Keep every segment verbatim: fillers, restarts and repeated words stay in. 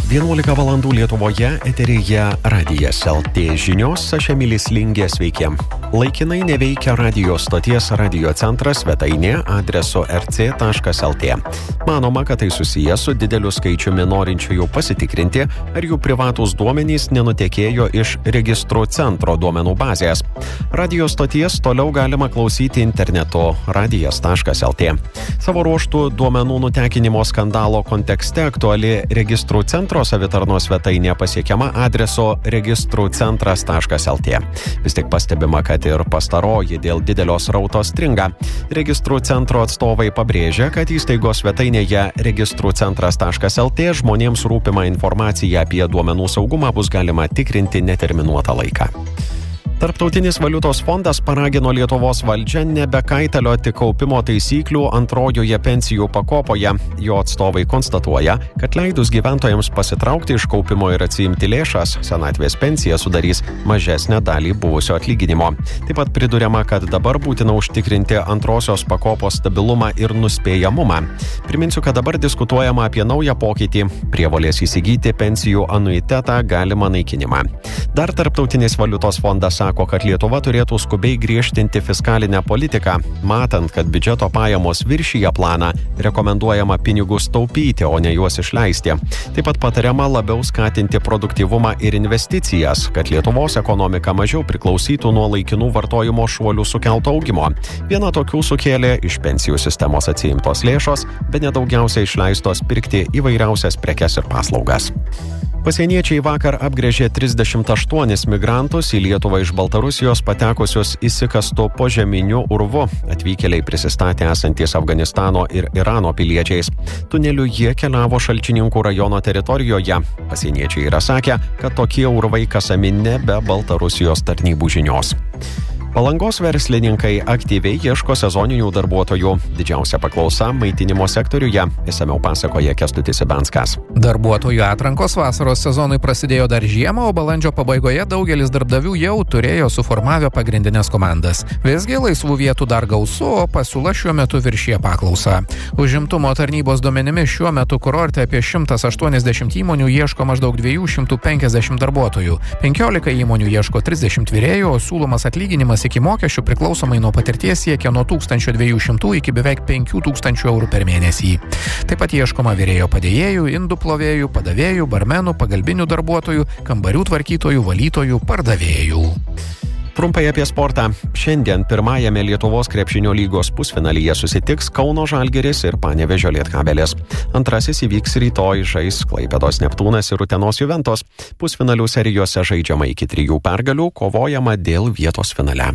vienuolika valandų Lietuvoje, eteryje Radijas L T žinios, aš Emilis Lingė, sveiki. Laikinai neveikia radio stoties radio centras svetainė adresu r c taškas l t. Manoma, kad tai susijęs su dideliu skaičiumi norinčiųjų pasitikrinti, ar jų privatūs duomenys nenutekėjo iš registrų centro duomenų bazės. Radio stoties toliau galima klausyti internetu radijas taškas l t. Savo ruožtų duomenų nutekinimo skandalo kontekste aktuali registrų centro savitarnos svetainė pasiekiama adresu registrų centras taškas l t. Vis tik pastebima, kad ir pastaroji dėl didelio srauto stringa. Registrų centro atstovai pabrėžia, kad įstaigos svetainėje registrų centras taškas l t žmonėms rūpimą informaciją apie duomenų saugumą bus galima tikrinti neterminuotą laiką. Tarptautinis valiutos fondas paragino Lietuvos valdžią nebekaitalioti kaupimo taisyklių antrojoje pensijų pakopoje. Jo atstovai konstatuoja, kad leidus gyventojams pasitraukti iš kaupimo ir atsiimti lėšas, senatvės pensija sudarys mažesnę dalį buvusio atlyginimo. Taip pat priduriama, kad dabar būtina užtikrinti antrosios pakopos stabilumą ir nuspėjamumą. Priminsiu, kad dabar diskutuojama apie naują pokytį – prievolės įsigyti pensijų anuitetą galimą naikinimą. Dar Tarptautinis valiutos fondas sako, kad Lietuva turėtų skubiai griežtinti fiskalinę politiką. Matant, kad biudžeto pajamos viršija planą, rekomenduojama pinigus taupyti, o ne juos išleisti. Taip pat patariama labiau skatinti produktyvumą ir investicijas, kad Lietuvos ekonomika mažiau priklausytų nuo laikinų vartojimo šuolių sukelto augimo. Viena tokių sukėlė iš pensijų sistemos atsiimtos lėšos, bet nedaugiausiai išleistos pirkti įvairiausias prekes ir paslaugas. Pasieniečiai vakar apgręžė trisdešimt aštuonis migrantus į Lietuvą iš Baltarusijos patekusius įsikastu požeminiu urvu. Atvykėliai prisistatė esantys Afganistano ir Irano piliečiais. Tuneliu jie keliavo Šalčininkų rajono teritorijoje. Pasieniečiai yra sakę, kad tokie urvai kasami ne be Baltarusijos tarnybų žinios. Palangos verslininkai aktyviai ieško sezoninių darbuotojų. Didžiausia paklausa maitinimo sektoriuje. Išsamiau pasakoja Kęstutis Ibenskas. Darbuotojų atrankos vasaros sezonui prasidėjo dar žiemą, o balandžio pabaigoje daugelis darbdavių jau turėjo suformavę pagrindinės komandas. Visgi laisvų vietų dar gausu, o pasiūla šiuo metu viršija paklausą. Užimtumo tarnybos duomenimis šiuo metu kurorte apie šimtas aštuoniasdešimt įmonių ieško maždaug dviejų šimtų penkiasdešimt darbuotojų. penkiolika įmonių ieško trisdešimt virėjų, o siūlomas atlyginimas iki mokesčių priklausomai nuo patirties siekia nuo tūkstančio dviejų šimtų iki beveik penkių tūkstančių eurų per mėnesį. Taip pat ieškoma virėjo padėjėjų, indų plovėjų, padavėjų, barmenų, pagalbinių darbuotojų, kambarių tvarkytojų, valytojų, pardavėjų. Trumpai apie sportą. Šiandien pirmajame Lietuvos krepšinio lygos pusfinalyje susitiks Kauno Žalgiris ir Panevėžio Lietkabelis. Antrasis įvyks rytoj, žais Klaipėdos Neptūnas ir Utenos Juventus. Pusfinalių serijose žaidžiama iki trijų pergalių, kovojama dėl vietos finale.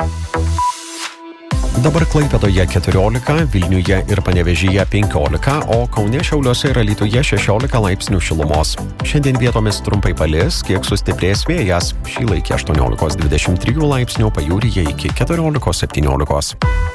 Dabar Klaipėdoje keturiolika, Vilniuje ir Panevėžyje penkiolika, o Kaune, Šiauliuose ir Alytuje šešiolika laipsnių šilumos. Šiandien vietomis trumpai palis, kiek sustiprės vėjas. Šįlaikį aštuoniolika dvidešimt trijų laipsnių, pajūryje iki keturiolikos septyniolikos.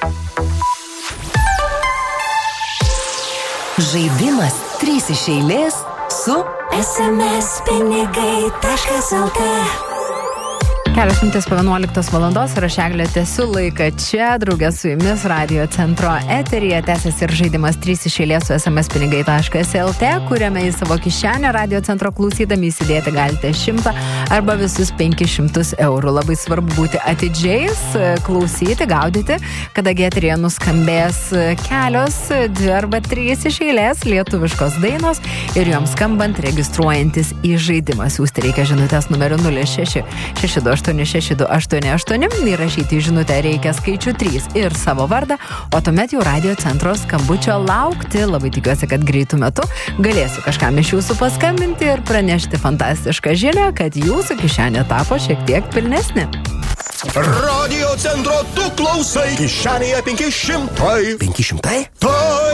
Žaidimas trys iš eilės su es em es pinigai taškas el te. Kelios minutės po vienuoliktos valandos ir aš Eglė tęsiu laiką čia, draugė su jumis radio centro eteryje. Tęsiasi ir žaidimas trys iš eilės su es em es pinigai taškas el te, kuriame į savo kišenę radio centro klausydami įsidėti galite šimtą arba visus penkis šimtus eurų. Labai svarbu būti atidžiais, klausyti, gaudyti, kadangi eteryje nuskambės kelios, dvi arba trys iš eilės lietuviškos dainos ir joms skambant registruojantis į žaidimą. Siųsti reikia žinutės numeriu nulis šeši šeši du aštuoni šeši du aštuoni aštuoni, įrašyti žinutę reikia skaičių trys ir savo vardą, o tuomet jau radio centro skambučio laukti. Labai tikiuosi, kad greitų metu galėsiu kažkam iš jūsų paskambinti ir pranešti fantastišką žinią, kad jūsų kišenė tapo šiek tiek pilnesnė. Radio centro tu klausai, kišenėje penki šimtai. penki šimtai? Tai